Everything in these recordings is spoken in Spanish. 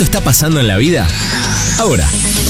esto está pasando en la vida? Ahora.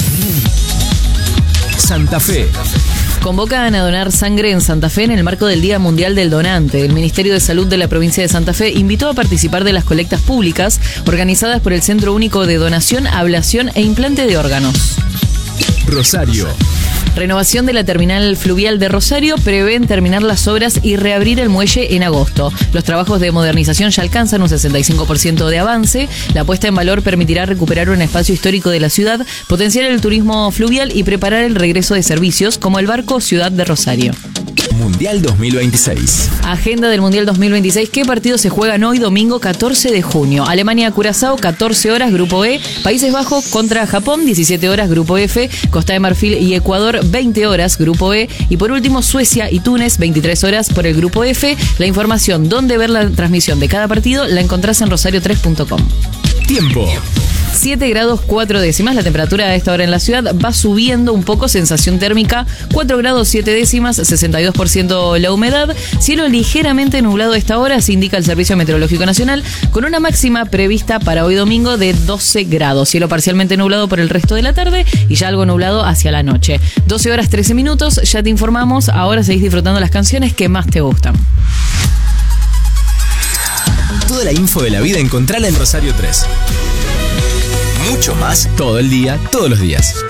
Santa Fe. Convocan a donar sangre en Santa Fe en el marco del Día Mundial del Donante. El Ministerio de Salud de la provincia de Santa Fe invitó a participar de las colectas públicas organizadas por el Centro Único de Donación, Ablación e Implante de Órganos. Rosario. Renovación de la terminal fluvial de Rosario. Prevén terminar las obras y reabrir el muelle en agosto. Los trabajos de modernización ya alcanzan un 65% de avance. La puesta en valor permitirá recuperar un espacio histórico de la ciudad, potenciar el turismo fluvial y preparar el regreso de servicios como el barco Ciudad de Rosario. Mundial 2026. Agenda del Mundial 2026. ¿Qué partidos se juegan hoy, domingo 14 de junio? Alemania-Curazao, 14 horas, Grupo E. Países Bajos contra Japón, 17 horas, Grupo F. Costa de Marfil y Ecuador, 20 horas, Grupo E. Y por último, Suecia y Túnez, 23 horas por el Grupo F. La información, dónde ver la transmisión de cada partido, la encontrás en rosario3.com. Tiempo. 7 grados 4 décimas, la temperatura a esta hora en la ciudad va subiendo un poco, sensación térmica 4 grados 7 décimas, 62% la humedad, cielo ligeramente nublado a esta hora, se indica el Servicio Meteorológico Nacional, con una máxima prevista para hoy domingo de 12 grados, cielo parcialmente nublado por el resto de la tarde y ya algo nublado hacia la noche. 12 horas 13 minutos, ya te informamos, ahora seguís disfrutando las canciones que más te gustan. Toda la info de la vida encontrala en Rosario 3. Mucho más todo el día, todos los días.